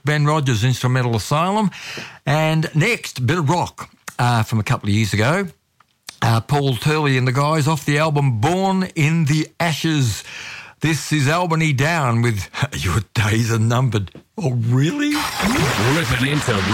Ben Rogers, Instrumental Asylum. And next, a bit of rock from a couple of years ago. Paul Turley and the guys off the album Born in the Ashes. This is Albany Down with Your Days Are Numbered. Oh, really? Rip it into